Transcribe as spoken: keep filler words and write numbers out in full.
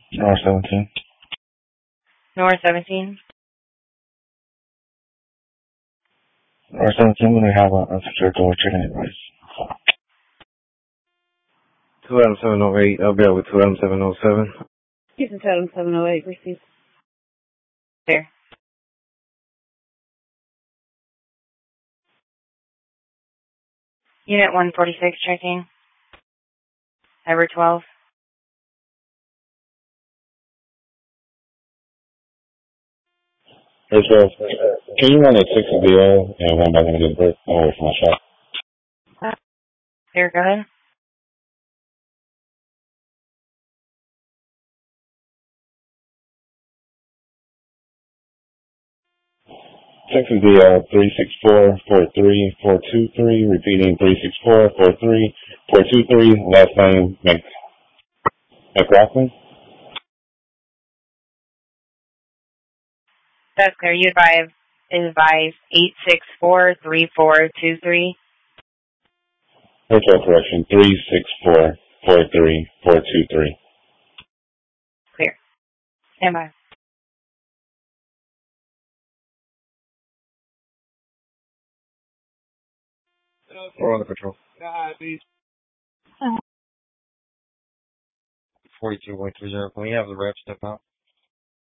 North seventeen. North seventeen. North seventeen, when we have an unsecured door chicken advice. two Adam seven oh eight, I'll be out with two Adam seven oh seven. Houston two Adam seven oh eight, received. There. Unit one forty-six checking. Ever twelve. Hey, so, can you run a six of the oil and one by one of the birth? I'll wait for my shot. There, go ahead. Texas D L three six four four three four two three, repeating three six four four three four two three, last name Mc, McLaughlin. That's clear. You advise, advise eight six four three four two three. Hotel correction, three six four four three four two three. Clear. Stand by. We're on the patrol. forty-two point three zero. Can we have the rep step out?